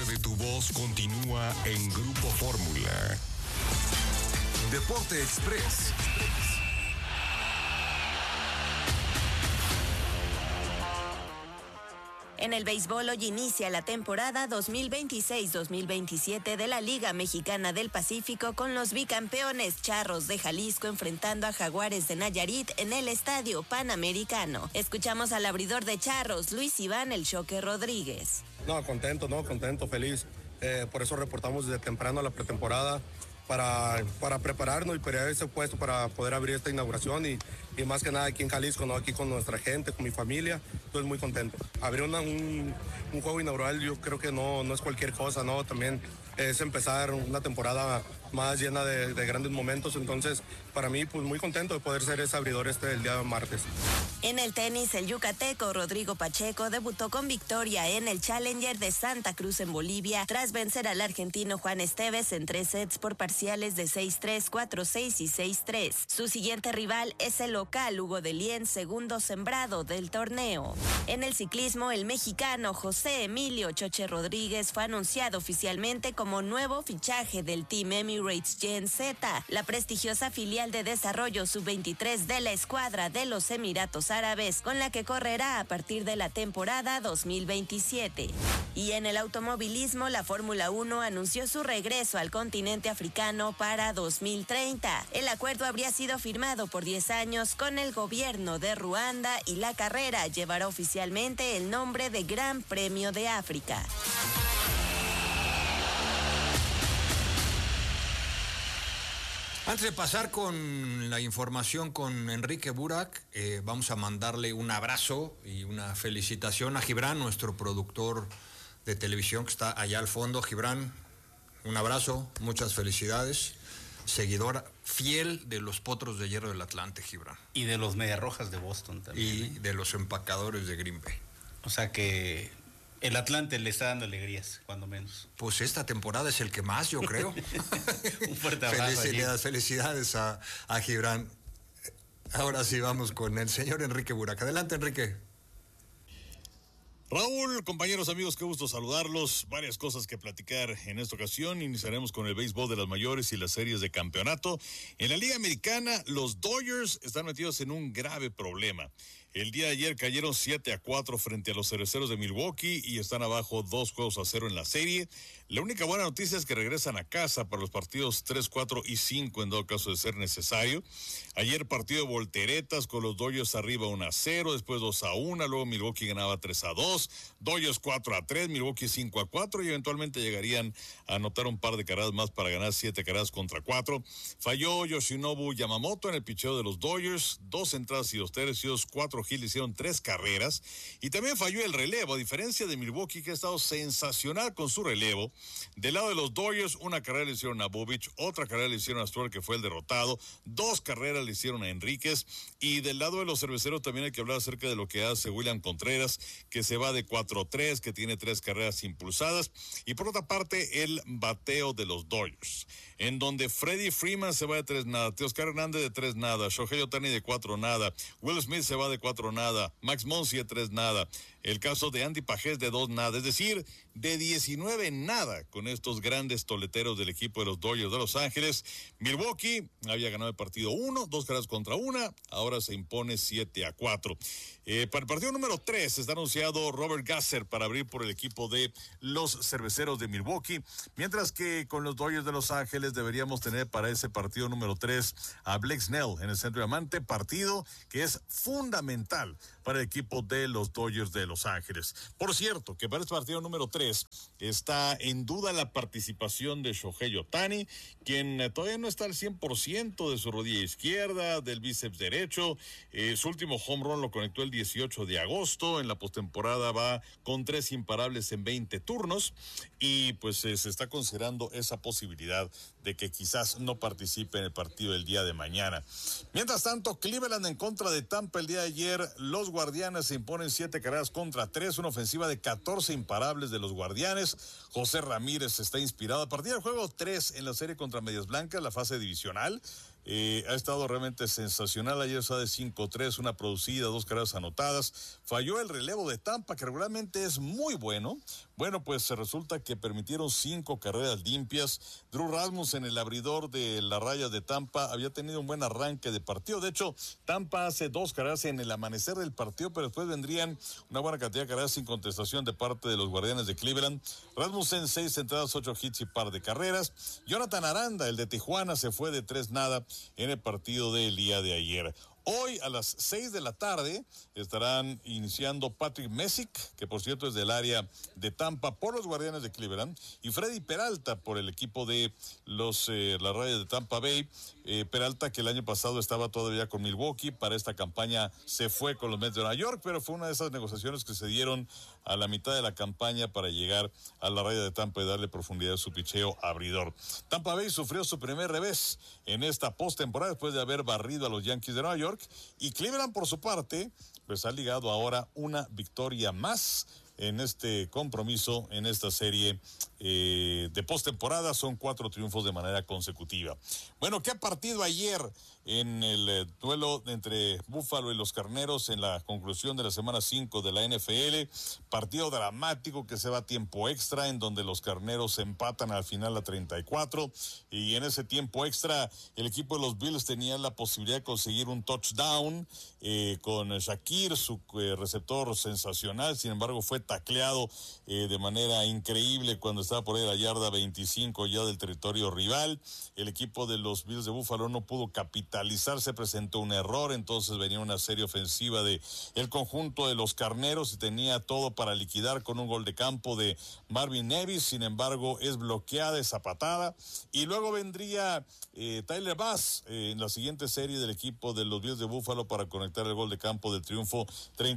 timbre de tu voz continúa en Grupo Fórmula. Deporte Express. En el béisbol hoy inicia la temporada 2026-2027 de la Liga Mexicana del Pacífico con los bicampeones Charros de Jalisco enfrentando a Jaguares de Nayarit en el Estadio Panamericano. Escuchamos al abridor de Charros, Luis Iván El Choque Rodríguez. Contento, feliz. Por eso reportamos desde temprano la pretemporada para prepararnos y para ese puesto para poder abrir esta inauguración y más que nada aquí en Jalisco, ¿no? Aquí con nuestra gente, con mi familia, estoy muy contento. Abrir un juego inaugural yo creo que no es cualquier cosa, ¿no? También es empezar una temporada más llena de grandes momentos, entonces para mí pues muy contento de poder ser ese abridor el día martes. En el tenis, el yucateco Rodrigo Pacheco debutó con victoria en el Challenger de Santa Cruz en Bolivia tras vencer al argentino Juan Esteves en 3 sets por parciales de 6-3, 4-6 y 6-3. Su siguiente rival es el local Hugo Dellien, segundo sembrado del torneo. En el ciclismo, el mexicano José Emilio Choche Rodríguez fue anunciado oficialmente como nuevo fichaje del Team Emirates Gen Z, la prestigiosa filial de desarrollo sub-23 de la escuadra de los Emiratos Árabes, con la que correrá a partir de la temporada 2027. Y en el automovilismo, la Fórmula 1 anunció su regreso al continente africano para 2030. El acuerdo habría sido firmado por 10 años con el gobierno de Ruanda y la carrera llevará oficialmente el nombre de Gran Premio de África. Antes de pasar con la información con Enrique Burak, vamos a mandarle un abrazo y una felicitación a Gibran, nuestro productor de televisión que está allá al fondo. Gibran, un abrazo, muchas felicidades. Seguidor fiel de los Potros de Hierro del Atlante, Gibran. Y de los Mediarrojas de Boston también. Y de los Empacadores de Green Bay. O sea que el Atlante le está dando alegrías, cuando menos. Pues esta temporada es el que más, yo creo. Un fuerte abrazo. Felicidades a Gibran. Ahora sí vamos con el señor Enrique Burak. Adelante, Enrique. Raúl, compañeros, amigos, qué gusto saludarlos. Varias cosas que platicar en esta ocasión. Iniciaremos con el béisbol de las mayores y las series de campeonato. En la Liga Americana, los Dodgers están metidos en un grave problema. El día de ayer cayeron 7-4 frente a los Cerveceros de Milwaukee y están abajo 2-0 en la serie. La única buena noticia es que regresan a casa para los partidos 3, 4 y 5 en dado caso de ser necesario. Ayer partido de volteretas con los Dodgers arriba 1-0, después 2-1, luego Milwaukee ganaba 3-2, Dodgers 4-3, Milwaukee 5-4 y eventualmente llegarían a anotar un par de carreras más para ganar 7 carreras contra 4. Falló Yoshinobu Yamamoto en el picheo de los Dodgers, 2 entradas y 2 tercios, 4 hits, hicieron 3 carreras y también falló el relevo, a diferencia de Milwaukee que ha estado sensacional con su relevo. Del lado de los Dodgers, una carrera le hicieron a Bobich, otra carrera le hicieron a Stuart que fue el derrotado, 2 carreras le hicieron a Enríquez y del lado de los Cerveceros también hay que hablar acerca de lo que hace William Contreras, que se va de 4-3, que tiene 3 carreras impulsadas y por otra parte el bateo de los Dodgers, en donde Freddie Freeman se va de 3-0, Teoscar Hernández de 3-0, Shohei Ohtani de 4-0, Will Smith se va de 4-0, Max Muncy de 3-0, el caso de Andy Pajés de 2-0, es decir, de 19-0 con estos grandes toleteros del equipo de los Dodgers de Los Ángeles. Milwaukee había ganado el partido 1, 2 carreras contra 1, ahora se impone 7-4. Para el partido número 3 está anunciado Robert Gasser para abrir por el equipo de los Cerveceros de Milwaukee, mientras que con los Dodgers de Los Ángeles deberíamos tener para ese partido número 3 a Blake Snell en el centro diamante, partido que es fundamental para el equipo de los Dodgers de Los Ángeles. Por cierto, que para este partido número 3 está en duda la participación de Shohei Ohtani, quien todavía no está al 100% de su rodilla izquierda, del bíceps derecho. Su último home run lo conectó el 18 de agosto. En la postemporada va con 3 imparables en 20 turnos y pues se está considerando esa posibilidad de que quizás no participe en el partido del día de mañana. Mientras tanto, Cleveland en contra de Tampa el día de ayer. Los Guardianes se imponen 7 carreras contra 3, una ofensiva de 14 imparables de los Guardianes. José Ramírez está inspirado a partir del juego 3 en la serie contra Medias Blancas, la fase divisional. ha estado realmente sensacional. Ayer está de 5-3, una producida, 2 carreras anotadas. Falló el relevo de Tampa, que regularmente es muy bueno. Bueno, pues resulta que permitieron 5 carreras limpias. Drew Rasmussen, el abridor de las Rayas de Tampa, había tenido un buen arranque de partido. De hecho, Tampa hace 2 carreras en el amanecer del partido, pero después vendrían una buena cantidad de carreras sin contestación de parte de los Guardianes de Cleveland. Rasmussen, 6 entradas, 8 hits y par de carreras. Jonathan Aranda, el de Tijuana, se fue de 3-0 en el partido del día de ayer. Hoy a las 6 de la tarde estarán iniciando Patrick Messick, que por cierto es del área de Tampa por los Guardianes de Cleveland, y Freddy Peralta por el equipo de las Rayas de Tampa Bay. Peralta, que el año pasado estaba todavía con Milwaukee, para esta campaña se fue con los Mets de Nueva York, pero fue una de esas negociaciones que se dieron a la mitad de la campaña para llegar a la Raya de Tampa y darle profundidad a su picheo abridor. Tampa Bay sufrió su primer revés en esta postemporada después de haber barrido a los Yankees de Nueva York, y Cleveland, por su parte, pues ha ligado ahora una victoria más en este compromiso, en esta serie de postemporada. Son 4 triunfos de manera consecutiva. Bueno, ¿qué partido ayer en el duelo entre Búfalo y los Carneros en la conclusión de la semana 5 de la NFL? Partido dramático que se va a tiempo extra, en donde los Carneros empatan al final a 34, y en ese tiempo extra el equipo de los Bills tenía la posibilidad de conseguir un touchdown con Shakir, su receptor sensacional. Sin embargo, fue tacleado de manera increíble cuando estaba por ahí a la yarda 25 ya del territorio rival. El equipo de los Bills de Búfalo no pudo capitalizarse, presentó un error, entonces venía una serie ofensiva de el conjunto de los Carneros y tenía todo para liquidar con un gol de campo de Marvin Nevis. Sin embargo, es bloqueada esa patada, y luego vendría Tyler Bass en la siguiente serie del equipo de los Bills de Búfalo para conectar el gol de campo del triunfo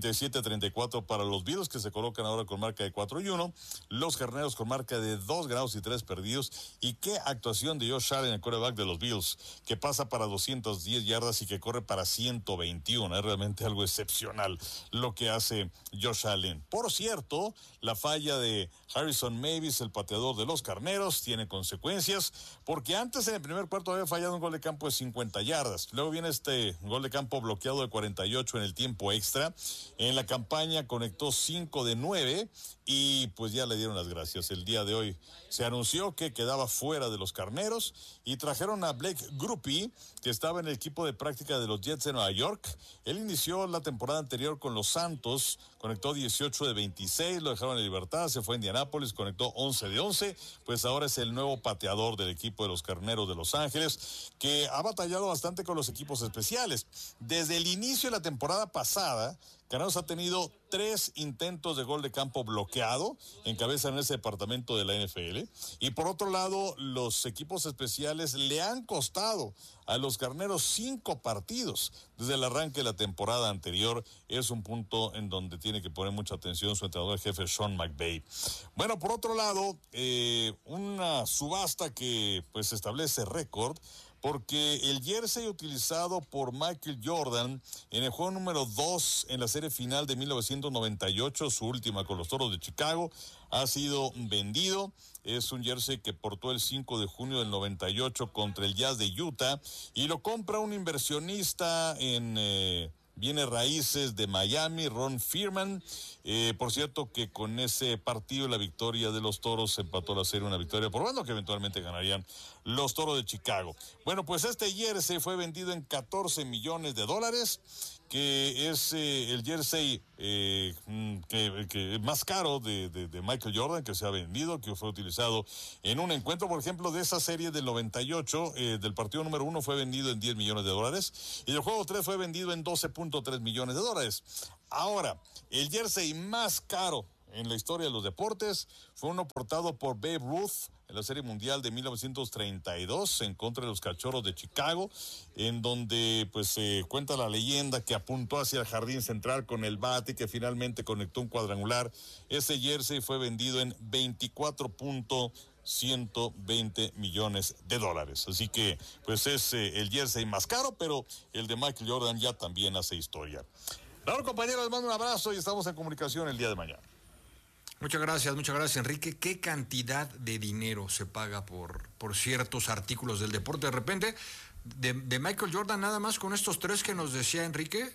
37-34 para los Bills, que se colocan ahora con marca de 4-1, los Carneros con marca de 2 ganados y 3 perdidos. Y qué actuación de Josh Allen, el quarterback de los Bills, que pasa para 210 yardas y que corre para 121. Es realmente algo excepcional lo que hace Josh Allen. Por cierto, la falla de Harrison Mavis, el pateador de los Carneros, tiene consecuencias, porque antes en el primer cuarto había fallado un gol de campo de 50 yardas. Luego viene este gol de campo bloqueado de 48 en el tiempo extra. En la campaña conectó 5 de 9 y pues ya le dieron las gracias. El día de hoy se anunció que quedaba fuera de los Carneros y trajeron a Blake Grupe, que estaba en el equipo de práctica de los Jets de Nueva York. Él inició la temporada anterior con los Santos, conectó 18 de 26, lo dejaron en libertad, se fue a Indianápolis, conectó 11 de 11, pues ahora es el nuevo pateador del equipo de los Carneros de Los Ángeles, que ha batallado bastante con los equipos especiales. Desde el inicio de la temporada pasada, Carneros ha tenido 3 intentos de gol de campo bloqueado, encabezan ese departamento de la NFL. Y por otro lado, los equipos especiales le han costado a los Carneros 5 partidos desde el arranque de la temporada anterior. Es un punto en donde tiene que poner mucha atención su entrenador jefe Sean McVay. Bueno, por otro lado, una subasta que pues establece récord, porque el jersey utilizado por Michael Jordan en el juego número 2 en la serie final de 1998, su última con los Toros de Chicago, ha sido vendido. Es un jersey que portó el 5 de junio del 98 contra el Jazz de Utah, y lo compra un inversionista en bienes raíces de Miami, Ron Fearman. Por cierto, que con ese partido la victoria de los Toros empató la serie, una victoria por bando que eventualmente ganarían los Toros de Chicago. Bueno, pues este jersey fue vendido en $14 millones, que es el jersey que más caro de Michael Jordan que se ha vendido, que fue utilizado en un encuentro, por ejemplo, de esa serie del 98, del partido número 1 fue vendido en $10 millones, y el juego 3 fue vendido en $12.3 millones. Ahora, el jersey más caro en la historia de los deportes fue uno portado por Babe Ruth en la Serie Mundial de 1932 en contra de los Cachorros de Chicago, en donde pues se cuenta la leyenda que apuntó hacia el jardín central con el bate y que finalmente conectó un cuadrangular. Ese jersey fue vendido en $24.120 millones. Así que pues es el jersey más caro, pero el de Michael Jordan ya también hace historia. Raúl, compañeros, les mando un abrazo y estamos en comunicación el día de mañana. Muchas gracias, Enrique. ¿Qué cantidad de dinero se paga por ciertos artículos del deporte? De repente, De Michael Jordan, nada más con estos 3 que nos decía Enrique,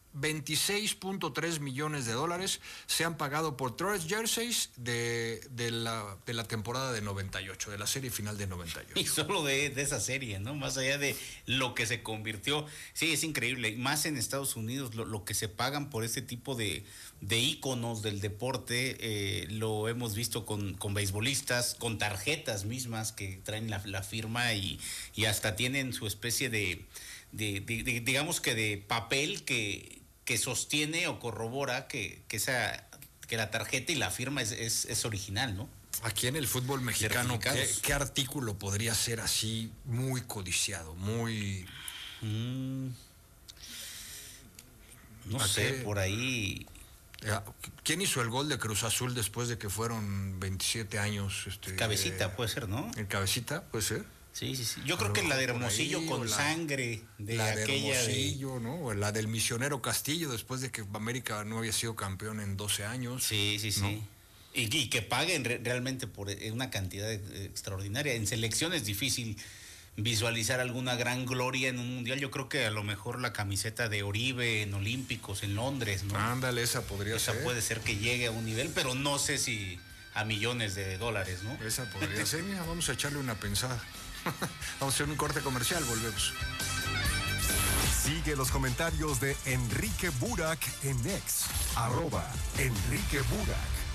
26.3 millones de dólares se han pagado por 3 jerseys de la temporada de 98, de la serie final de 98. Y solo de esa serie, ¿no? Más allá de lo que se convirtió. Sí, es increíble. Más en Estados Unidos, lo que se pagan por este tipo de íconos del deporte, lo hemos visto con beisbolistas, con tarjetas mismas que traen la firma y hasta tienen su especie de digamos que de papel que sostiene o corrobora que la tarjeta y la firma es original, ¿no? Aquí en el fútbol mexicano, ¿qué artículo podría ser así muy codiciado, muy... No sé, por ahí... ¿Quién hizo el gol de Cruz Azul después de que fueron 27 años? Cabecita, puede ser, ¿no? ¿El Cabecita, puede ser? Sí. Yo creo que la de Hermosillo ahí, con sangre de la aquella de Hermosillo, ¿no? O la del misionero Castillo después de que América no había sido campeón en 12 años. Sí. ¿No? Y que paguen realmente por una cantidad extraordinaria. En selección es difícil visualizar alguna gran gloria en un mundial. Yo creo que a lo mejor la camiseta de Oribe en Olímpicos en Londres, ¿no? Ándale, esa podría ser. Esa puede ser que llegue a un nivel, pero no sé si a millones de dólares, ¿no? Esa podría ser. Mira, vamos a echarle una pensada. Vamos a hacer un corte comercial, volvemos. Sigue los comentarios de Enrique Burak en X, @Enrique Burak.